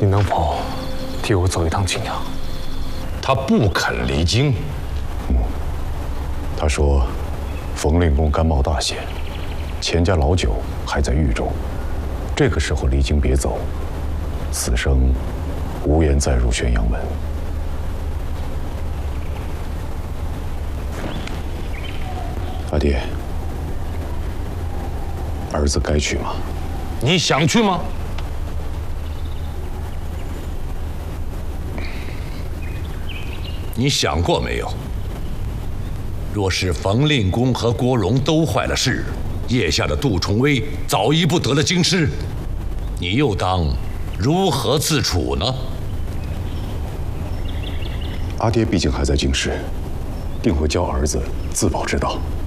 你能否替我走一趟景阳？ 他不肯离京。 他说，冯令公甘冒大险，钱家老九还在豫州，这个时候离京别走，此生无颜再入宣阳门。阿爹，儿子该去吗？ 你想去吗？你想过没有？若是冯令公和郭荣都坏了事，腋下的杜重威早一步得了京师，你又当如何自处呢？ 阿爹毕竟还在京师，定会教儿子自保之道。